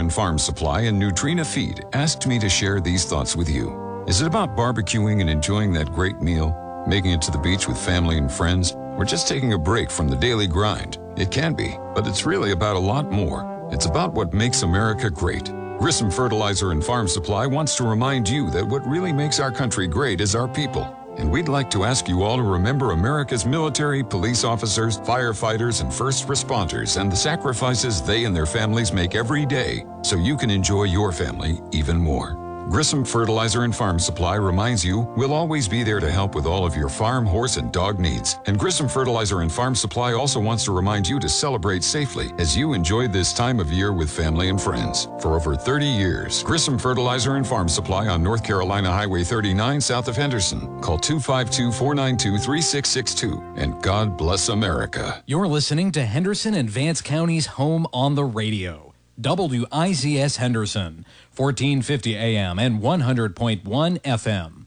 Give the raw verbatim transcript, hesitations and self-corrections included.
and Farm Supply and Nutrina Feed asked me to share these thoughts with you. Is it about barbecuing and enjoying that great meal, making it to the beach with family and friends, or just taking a break from the daily grind? It can be, but it's really about a lot more. It's about what makes America great. Grissom Fertilizer and Farm Supply wants to remind you that what really makes our country great is our people. And we'd like to ask you all to remember America's military, police officers, firefighters, and first responders and the sacrifices they and their families make every day so you can enjoy your family even more. Grissom Fertilizer and Farm Supply reminds you we'll always be there to help with all of your farm, horse, and dog needs. And Grissom Fertilizer and Farm Supply also wants to remind you to celebrate safely as you enjoy this time of year with family and friends. For over thirty years, Grissom Fertilizer and Farm Supply on North Carolina Highway thirty-nine south of Henderson. Call two five two, four nine two, three six six two. And God bless America. You're listening to Henderson and Vance County's home on the radio. W I Z S Henderson, fourteen fifty A M and one hundred point one F M.